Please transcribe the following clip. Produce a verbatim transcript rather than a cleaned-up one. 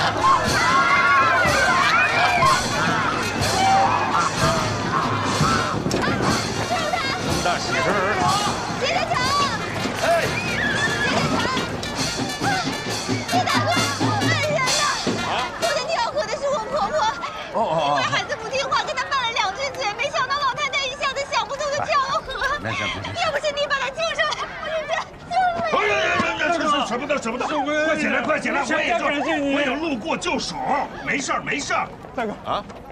大喜事儿！ 别再抢！ 哎， 李大哥，恩人呐！啊！昨天跳河的是我婆婆， 哦哦因为孩子不听话，跟她拌了两句嘴，没想到老太太一下子想不通就跳了河。 没事没事， 要不是你把她救上来，我就这救哎呀呀呀！舍舍不得舍不得，快起来快起来！我也救，我有路过救手，没事儿没事儿。 大哥啊，